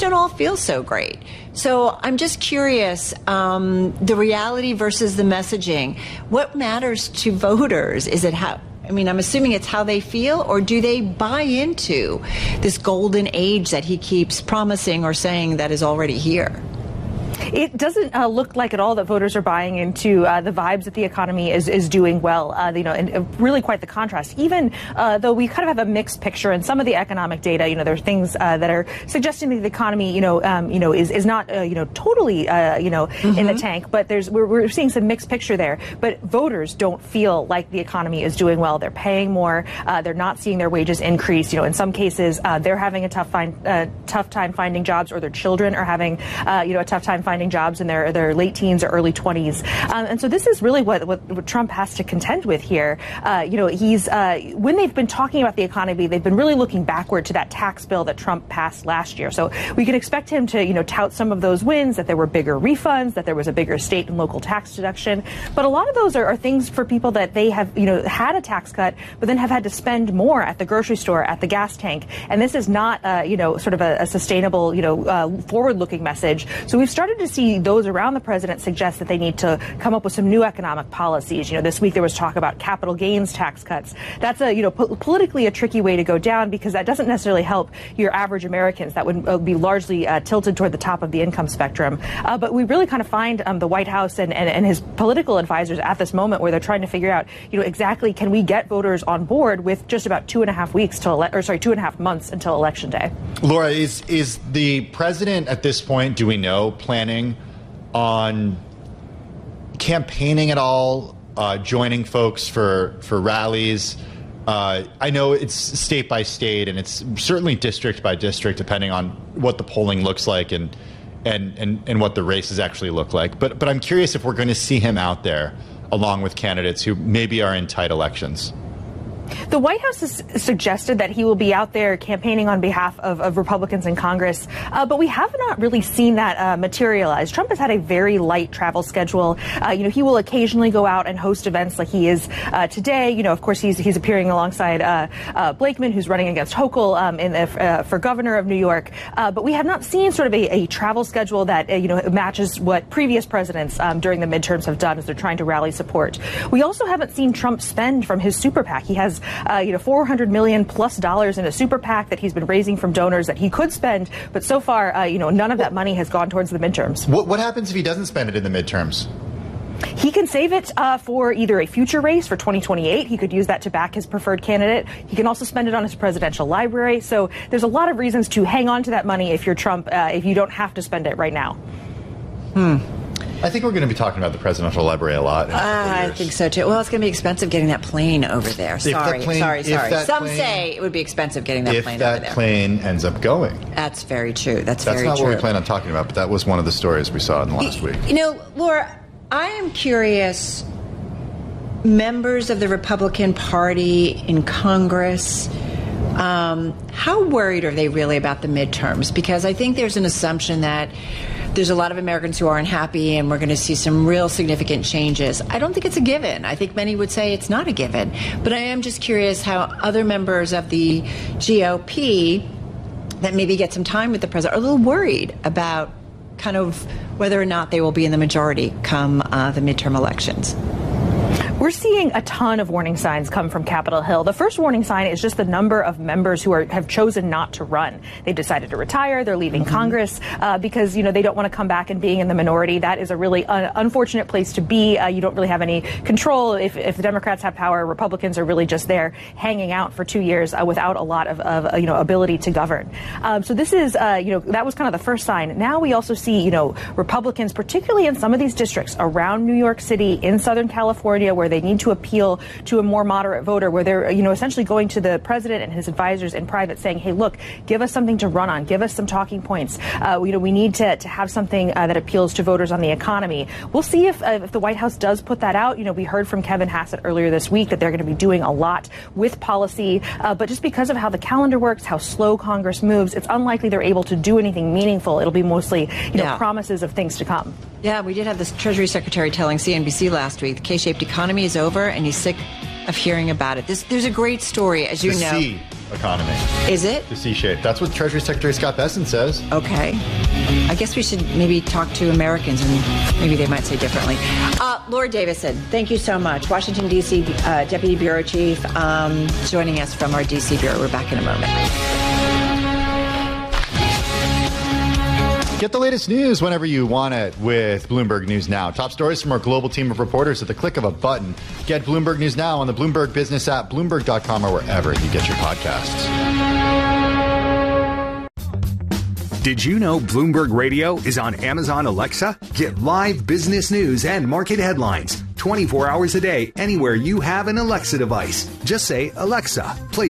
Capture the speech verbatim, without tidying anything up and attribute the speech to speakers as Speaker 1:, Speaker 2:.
Speaker 1: don't all feel so great. So I'm just curious, um, the reality versus the messaging. What matters to voters? Is it how, I mean, I'm assuming it's how they feel, or do they buy into this golden age that he keeps promising or saying that is already here?
Speaker 2: It doesn't uh, look like at all that voters are buying into uh, the vibes that the economy is, is doing well, uh, you know, and uh, really quite the contrast. Even uh, though we kind of have a mixed picture in some of the economic data, you know, there are things uh, that are suggesting that the economy, you know, um, you know, is, is not, uh, you know, totally, uh, you know, mm-hmm. in the tank, but there's, we're, we're seeing some mixed picture there. But voters don't feel like the economy is doing well. They're paying more. Uh, they're not seeing their wages increase. You know, in some cases, uh, they're having a tough find, uh, tough time finding jobs, or their children are having, uh, you know, a tough time finding jobs in their their late teens or early twenties, um, and so this is really what, what what Trump has to contend with here. Uh, you know, he's uh, when they've been talking about the economy, they've been really looking backward to that tax bill that Trump passed last year. So we can expect him to, you know, tout some of those wins, that there were bigger refunds, that there was a bigger state and local tax deduction. But a lot of those are, are things for people that they have, you know, had a tax cut, but then have had to spend more at the grocery store, at the gas tank. And this is not, uh, you know, sort of a, a sustainable, you know, uh, forward-looking message. So we've started to see those around the president suggest that they need to come up with some new economic policies. You know, this week there was talk about capital gains tax cuts. That's a, you know, po- politically a tricky way to go down, because that doesn't necessarily help your average Americans. That would uh, be largely uh, tilted toward the top of the income spectrum. Uh, but we really kind of find um, the White House and, and, and his political advisors at this moment where they're trying to figure out, you know, exactly can we get voters on board with just about two and a half weeks till, ele- or sorry, two and a half months until Election Day.
Speaker 3: Laura, is is the president at this point, do we know, planning on campaigning at all, uh, joining folks for for rallies? Uh, I know it's state by state, and it's certainly district by district, depending on what the polling looks like and and and, and what the races actually look like. But but I'm curious if we're going to see him out there along with candidates who maybe are in tight elections.
Speaker 2: The White House has suggested that he will be out there campaigning on behalf of, of Republicans in Congress, uh, but we have not really seen that uh, materialize. Trump has had a very light travel schedule. Uh, you know, he will occasionally go out and host events like he is uh, today. You know, of course, he's he's appearing alongside uh, uh, Blakeman, who's running against Hochul um, in the, uh, for governor of New York. Uh, but we have not seen sort of a, a travel schedule that uh, you know matches what previous presidents um, during the midterms have done as they're trying to rally support. We also haven't seen Trump spend from his super PAC. He has Uh, you know, four hundred million plus dollars in a super PAC that he's been raising from donors that he could spend. But so far, uh, you know, none of that money has gone towards the midterms.
Speaker 3: What, what happens if he doesn't spend it in the midterms?
Speaker 2: He can save it uh, for either a future race for twenty twenty-eight. He could use that to back his preferred candidate. He can also spend it on his presidential library. So there's a lot of reasons to hang on to that money if you're Trump, uh, if you don't have to spend it right now.
Speaker 3: Hmm. I think we're going to be talking about the presidential library a lot.
Speaker 1: Uh, I think so, too. Well, it's going to be expensive getting that plane over there. Sorry,
Speaker 3: plane,
Speaker 1: sorry, sorry. Some
Speaker 3: plane,
Speaker 1: say it would be expensive getting that
Speaker 3: if
Speaker 1: plane
Speaker 3: that
Speaker 1: over there.
Speaker 3: plane ends up going.
Speaker 1: That's very true. That's,
Speaker 3: That's
Speaker 1: very true.
Speaker 3: That's not what we plan on talking about, but that was one of the stories we saw in the last
Speaker 1: you,
Speaker 3: week.
Speaker 1: You know, Laura, I am curious, members of the Republican Party in Congress, um, how worried are they really about the midterms? Because I think there's an assumption that there's a lot of Americans who are unhappy and we're going to see some real significant changes. I don't think it's a given. I think many would say it's not a given. But I am just curious how other members of the G O P that maybe get some time with the president are a little worried about kind of whether or not they will be in the majority come uh, the midterm elections.
Speaker 2: We're seeing a ton of warning signs come from Capitol Hill. The first warning sign is just the number of members who are, have chosen not to run. They've decided to retire. They're leaving mm-hmm. Congress uh, because, you know, they don't want to come back and being in the minority. That is a really uh, unfortunate place to be. Uh, you don't really have any control. If, if the Democrats have power, Republicans are really just there hanging out for two years uh, without a lot of, of uh, you know, ability to govern. Um, so this is, uh, you know, that was kind of the first sign. Now we also see, you know, Republicans, particularly in some of these districts around New York City, in Southern California, where they need to appeal to a more moderate voter, where they're, you know, essentially going to the president and his advisors in private saying, hey, look, give us something to run on. Give us some talking points. Uh, you know, we need to, to have something uh, that appeals to voters on the economy. We'll see if, uh, if the White House does put that out. You know, we heard from Kevin Hassett earlier this week that they're going to be doing a lot with policy. Uh, but just because of how the calendar works, how slow Congress moves, it's unlikely they're able to do anything meaningful. It'll be mostly, you know,
Speaker 1: yeah.
Speaker 2: promises of things to come.
Speaker 1: Yeah, we did have this Treasury Secretary telling C N B C last week, the K-shaped economy is over and he's sick of hearing about it. This, there's a great story, as you
Speaker 3: the
Speaker 1: know.
Speaker 3: C economy.
Speaker 1: Is it?
Speaker 3: The C-shape. That's what Treasury Secretary Scott Bessent says.
Speaker 1: Okay. I guess we should maybe talk to Americans and maybe they might say differently. Uh, Laura Davison, thank you so much. Washington, D C uh, Deputy Bureau Chief, um, joining us from our D C Bureau. We're back in a moment.
Speaker 3: Get the latest news whenever you want it with Bloomberg News Now. Top stories from our global team of reporters at the click of a button. Get Bloomberg News Now on the Bloomberg Business app, Bloomberg dot com, or wherever you get your podcasts.
Speaker 4: Did you know Bloomberg Radio is on Amazon Alexa? Get live business news and market headlines twenty-four hours a day anywhere you have an Alexa device. Just say, Alexa, play